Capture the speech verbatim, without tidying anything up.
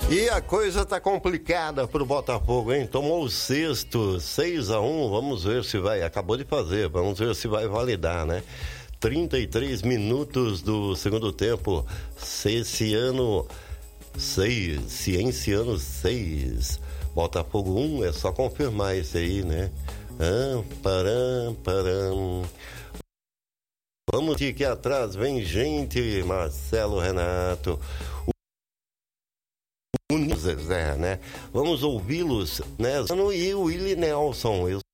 E a coisa tá complicada pro Botafogo, hein? Tomou o sexto, seis a um, vamos ver se vai, acabou de fazer, vamos ver se vai validar, né? trinta e três minutos do segundo tempo, Cienciano seis, Cienciano seis, Botafogo um, é só confirmar isso aí, né? Ah, param, param. Vamos de aqui atrás, vem gente, Marcelo Renato, o Zezé, né? Vamos ouvi-los, né? E o Willie Nelson, eu